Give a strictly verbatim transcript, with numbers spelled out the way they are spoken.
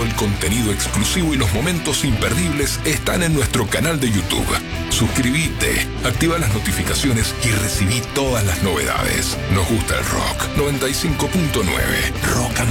Todo el contenido exclusivo y los momentos imperdibles están en nuestro canal de YouTube. Suscríbete, activa las notificaciones y recibí todas las novedades. Nos gusta el rock. noventa y cinco punto nueve Rock and